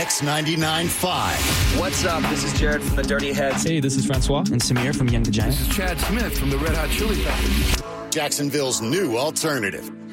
X99.5. What's up? This is Jared from the Dirty Heads. Hey, this is Francois and Samir from Young Vagina. This is Chad Smith from the Red Hot Chili Peppers. Jacksonville's new alternative.